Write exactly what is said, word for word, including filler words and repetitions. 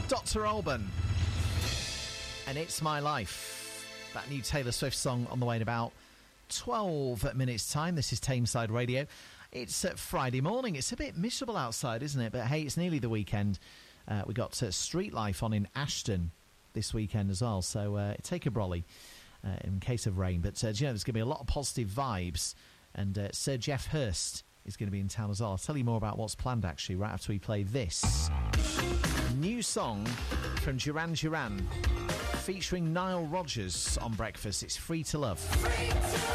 Doctor Alban. And It's My Life. That new Taylor Swift song on the way in about twelve minutes' time. This is Tameside Radio. It's uh, Friday morning. It's a bit miserable outside, isn't it? But hey, it's nearly the weekend. Uh, we got uh, Street Life on in Ashton this weekend as well. So uh, take a brolly uh, in case of rain. But uh, you know, there's going to be a lot of positive vibes. And uh, Sir Geoff Hurst is going to be in town as well. I'll tell you more about what's planned, actually, right after we play this new song from Duran Duran featuring Nile Rodgers on Breakfast. It's Free to Love. Free to